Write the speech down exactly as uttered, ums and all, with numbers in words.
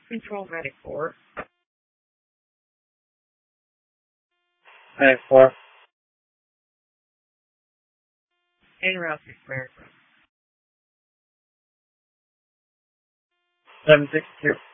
Control Medic four. Medic four. En route to America. seven six two.